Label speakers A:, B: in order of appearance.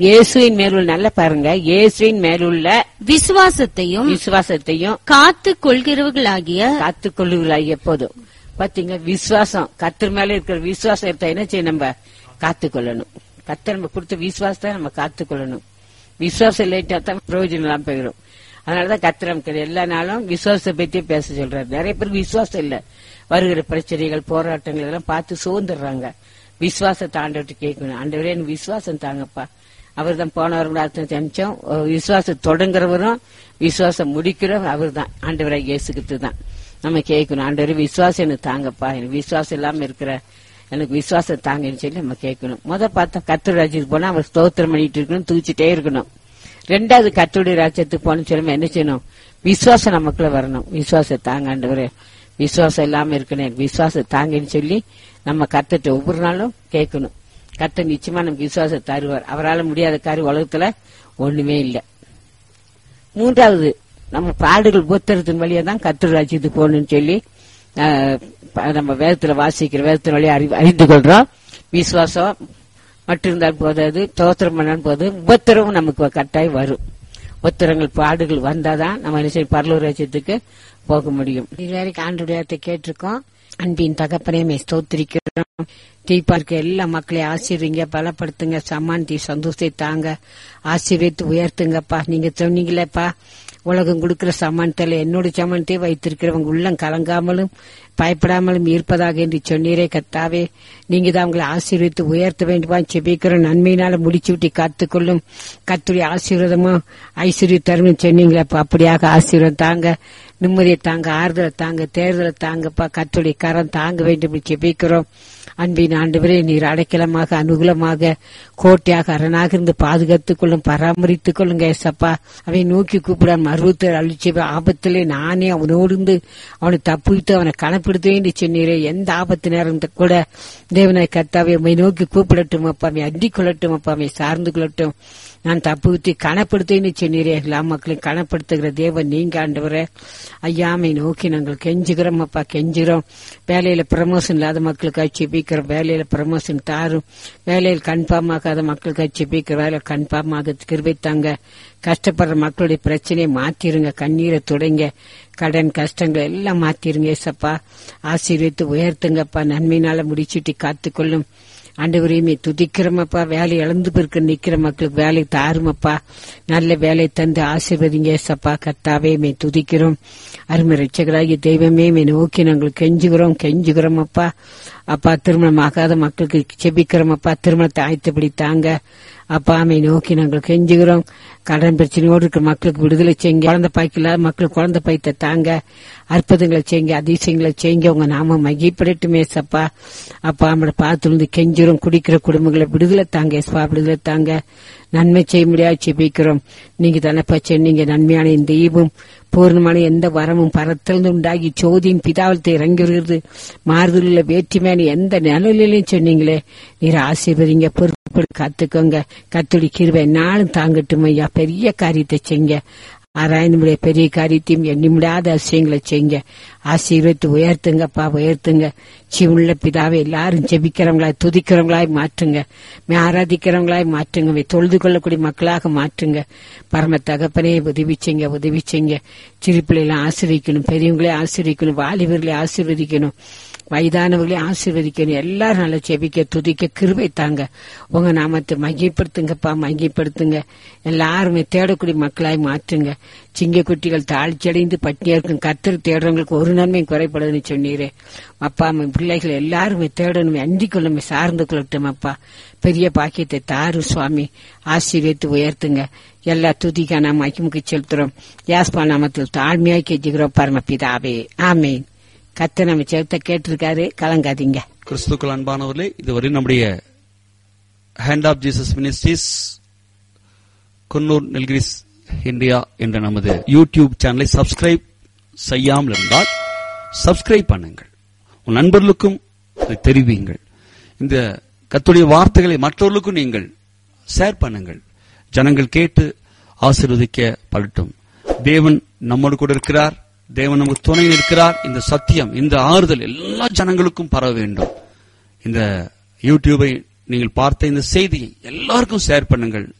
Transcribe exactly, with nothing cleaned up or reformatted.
A: இயேசுவின் மேலுள்ள நல்ல பாருங்க, இயேசுவின் மேலுள்ள
B: விசுவாசத்தையும்
A: விசுவாசத்தையும்
B: காத்து கொள்கிறவர்களாகிய
A: காத்துக் கொள்ளுவர்களாகிய போதும். பாத்தீங்க, விசுவாசம் கர்த்தர் மேல இருக்கிற விசுவாசம் எடுத்தா என்ன செய்ய, நம்ம காத்துக்கொள்ளணும். கர்த்தர் நம்ம கொடுத்த விசுவாசத்தை நம்ம காத்துக்கொள்ளணும். விசுவாசம் இல்லாட்டா தான் பிரயோஜனம் இல்லாம போயிடும். அதனாலதான் கர்த்தர் நமக்கு எல்லா நாளும் விசுவாசத்தை பத்தி பேச சொல்றாரு. நிறைய பேருக்கு விசுவாசம் இல்ல. வருகிற பிரச்சனைகள், போராட்டங்கள் எல்லாம் பார்த்து சோர்ந்துடுறாங்க. விசுவாசத்தை ஆண்டவர்கிட்ட கேட்கணும். ஆண்டவரே எனக்கு விசுவாசம் தாங்கப்பா. அவர் தான் போனவரோட நினைச்சோம். விசுவாசம் தொடங்குறவரும் விசுவாசம் முடிக்கிறோம் அவர் தான், ஆண்டவராக இயேசுகிட்டு தான் நம்ம கேட்கணும். ஆண்டவரே விசுவாசம் எனக்கு தாங்கப்பா, எனக்கு விசுவாசம் இல்லாம இருக்கிற எனக்கு விசுவாசம் தாங்கன்னு சொல்லி நம்ம கேட்கணும். முத பார்த்தா கர்த்தருடைய ராஜ்யத்துக்கு போனா அவர் ஸ்தோத்திரம் பண்ணிட்டு இருக்கணும், தூச்சிட்டே இருக்கணும். ரெண்டாவது கர்த்தருடைய ராஜ்யத்துக்கு போன சொல்லி என்ன செய்யணும், விசுவாசம் நமக்குள்ள வரணும். விசுவாசம் தாங்க ஆண்டவரே, விசுவாசம் இல்லாம இருக்கணும், எனக்கு விசுவாசம் தாங்கன்னு சொல்லி நம்ம கர்த்தர்ட்ட ஒவ்வொரு நாளும் கேட்கணும். கர்த்தர் நிச்சயமா நமக்கு விசுவாசம் தருவார். அவரால் முடியாத காரியம் உலகத்துல ஒண்ணுமே இல்லை. மூன்றாவது, நம்ம பாடுகள் உபத்திரத்தின் வழியா தான் கர்த்தர் ராஜ்யத்துக்கு போகணும்னு சொல்லி நம்ம வேதத்துல வாசிக்கிற வேதத்தின் வழியா அறிந்து கொள்றோம். விசுவாசம் மட்டும் இருந்தால் போதாது, தோத்திரம் பண்ணாலும் போது உபத்திரமும் நமக்கு கட்டாயம் வரும். உபத்திரங்கள் பாடுகள் வந்தாதான் நம்ம என்ன பரலோக ராஜ்யத்துக்கு போக முடியும். இதுவரைக்கும் ஆண்டவரை கேட்டிருக்கோம். அன்பின் தகப்பனே ஸ்தோத்திரிக்கிறோம். தீபார்க்க எல்லா மக்களையும் ஆசீர்வதிங்க, பலப்படுத்துங்க, சமாந்தி சந்தோஷத்தை தாங்க, ஆசீர்வதித்து உயர்த்துங்கப்பா. நீங்க சொன்னீங்களேப்பா, உலகம் கொடுக்கிற சமானத்தில் என்னோட சமானத்தை வைத்திருக்கிறவங்க உள்ளம் கலங்காமலும் பயப்படாமலும் இருப்பதாக என்று சொன்னீரே கர்த்தாவே. நீங்க தான் உங்களை ஆசீர்வித்து உயர்த்த வேண்டுமா செபிக்கிறோம். நன்மையினால முடிச்சு விட்டு காத்துக்கொள்ளும் கர்த்தருடைய ஆசீர்வாதமும் ஐஸ்வர்யம் தரும் சொன்னீங்களேப்பா. அப்படியாக ஆசீர்வாதம் தாங்க, நிம்மதியை தாங்க, ஆறுதலை தாங்க, தேர்தலை தாங்கப்பா. கர்த்தருடைய கரம் தாங்க வேண்டும் செபிக்கிறோம். அன்பின் ஆண்டவரே, நீர் அடைக்கலமாக அனுகூலமாக கோட்டையாக அரணாக இருந்து பாதுகாத்துக் கொள்ளும், பராமரித்துக் கொள்ளுங்க ஏசப்பா. அவை நோக்கி கூப்பிட மறுத்து அழிச்சு ஆபத்திலே நானே அவனோடு இருந்து அவனை தப்புவித்து அவனை கணப்படுத்த என்று சொன்னீரே. எந்த ஆபத்து நேரம் கூட தேவனை கர்த்தாவே அவை நோக்கி கூப்பிடட்டும் அப்பா, அவை அண்டிக் கொள்ளட்டும் அப்பா, அவை சார்ந்து கொள்ளட்டும். நான் தப்புவித்து கணப்படுத்தேன்னு சொன்னீரே. எல்லா மக்களையும் கணப்படுத்துகிற தேவன் நீங்க ஆண்டவரே. ஐயாமை நோக்கி நாங்கள் கெஞ்சுகிறோம் அப்பா, கெஞ்சுகிறோம். வேலையில ப்ரமோஷன் இல்லாத மக்களுக்கு செபிக்கிறோம், வேலையில ப்ரமோஷன் தாரும். வேலையில் கன்ஃபார்மாகாத மக்களுக்கு செபிக்கிற வேலை கன்ஃபார்மாக கிருபை தாங்க. கஷ்டப்படுற மக்களுடைய பிரச்சனையை மாத்திருங்க, கண்ணீரை தொடங்க, கடன் கஷ்டங்கள் எல்லாம் மாத்திருங்க ஏசப்பா. ஆசீர்வித்து உயர்த்துங்கப்பா, நன்மையினால முடிச்சுட்டு காத்துக்கொள்ளும் ஆண்டவரையுமே துதிக்கிறோமப்பா. வேலை இழந்து பிறகு நிக்கிற மக்களுக்கு வேலை தாருமப்பா, நல்ல வேலை தந்து ஆசீர்வதிங்க ஏசப்பா. கர்த்தாவே மே துதிக்கிறோம். அருமை ரட்சகராகிய தெய்வமே மே நோக்கி நாங்கள் கெஞ்சுகிறோம் கெஞ்சுகிறோம் அப்பா. அப்பா திருமணம் ஆகாத மக்களுக்கு செபிக்கிறோம் அப்பா, திருமணத்தை ஆயத்தப்படி தாங்க அப்பா. மே நோக்கி நாங்கள் கெஞ்சுகிறோம். கடன் பிரச்சனையோடு இருக்கிற மக்களுக்கு விடுதலை செய்யுங்க. குழந்தை பாய்க்கல மக்களுக்கு குழந்தை பாய்த்த தாங்க. அற்புதங்களை செய்யுங்க, அதிசயங்களை செய்யுங்க. உங்க நாம மகிப்படட்டுமே சப்பா. அப்பா நம்மளை பார்த்து கெஞ்சுறோம். குடிக்கிற குடும்பங்களை விடுதலை தாங்க எஸ்பா, விடுதலை தாங்க. நன்மை செய்ய முடியாது செபிக்கிறோம். நீங்க தானப்பா சொன்னீங்க, நன்மையான இந்த ஈவும் பூர்ணமான எந்த வரமும் பரத்திலிருந்து உண்டாகி சோதியின் பிதாவலத்தை இறங்கி வருகிறது, மாறுதலுள்ள வேற்றுமையான எந்த நிலையிலையும் சொன்னீங்களே. நீர் ஆசீர்வதிங்க, பொறுப்பு காத்துக்கோங்க. கர்த்தருடைய கிருபை நாளும் தாங்கட்டும் ஐயா. பெரிய காரியத்தை செய்யுங்க, ஆராய்ந்து பெரிய காரியத்தையும் எண்ணி முடியாத அதிசயங்களை செய்யுங்க. ஆசீர்வதித்து உயர்த்துங்கப்பா, உயர்த்துங்க. சிவுள்ள பிதாவை எல்லாரும் ஜெபிக்கிறவங்களாய் துதிக்கிறவங்களாய் மாற்றுங்க, ஆராதிக்கிறவங்களாய் மாற்றுங்க, தொழுது கொள்ளக்கூடிய மக்களாக மாற்றுங்க. பரம தகப்பனே உதவி செய்யுங்க, உதவி செய்யுங்க. சிறு பிள்ளைகளை ஆசீர்வதிக்கணும், பெரியவங்களே ஆசீர்வதிக்கணும், வாலிபர்களை ஆசீர்வதிக்கணும், வயதானவர்களே ஆசீர்வதிக்கணும். எல்லாரும் நல்லா செபிக்க துதிக்க கிருபை தாங்க. உங்க நாமத்தை மகிப்படுத்துங்கப்பா, மகிப்படுத்துங்க. எல்லாருமே தேடக்கூடிய மக்களாய் மாற்றுங்க. சிங்க குட்டிகள் தாழ்ச்சியடைந்து பட்டினியா இருக்கும், கர்த்தர் தேடுறவங்களுக்கு ஒரு நன்மையும் குறைபடுதுன்னு சொன்னீரே அப்பா. பிள்ளைகள் எல்லாருமே தேடணுமே, அண்டிக் கொள்ளுமே, சார்ந்து கொள்ளட்டும் அப்பா. பெரிய பாக்கியத்தை தாரு சுவாமி. ஆசீர்வதித்து உயர்த்துங்க. எல்லா துதிக்கா நாம் மகிமுக்கு செலுத்துறோம். யாஸ்பா நாமத்தில் தாழ்மையாய் கெஞ்சுகிறோம் பரம பிதாவே, ஆமேன். கர்த்தர் நம்ம செலுத்த கேட்டிருக்காரு, கலங்காதீங்க.
C: கிறிஸ்துக்கள் அன்பானவர்களே, இதுவரை நம்முடைய hand of Jesus ministries Coonoor Nilgiris India என்ற நமது யூடியூப் சேனலை சப்ஸ்கிரைப் செய்யாமல் இருந்தால் சப்ஸ்கிரைப் பண்ணுங்கள். உன் நண்பர்களுக்கும் தெரிவியுங்கள். இந்த கர்த்தருடைய வார்த்தைகளை மற்றவர்களுக்கும் நீங்கள் ஷேர் பண்ணுங்கள். ஜனங்கள் கேட்டு ஆசீர்வதிக்க படட்டும். தேவன் நம்மோடு கூட இருக்கிறார், தேவன் நமக்கு துணை இருக்கிறார். இந்த சத்தியம், இந்த ஆறுதல் எல்லா ஜனங்களுக்கும் பரவ வேண்டும். இந்த யூடியூபை நீங்கள் பார்த்த இந்த செய்தியை எல்லாருக்கும் ஷேர் பண்ணுங்கள்.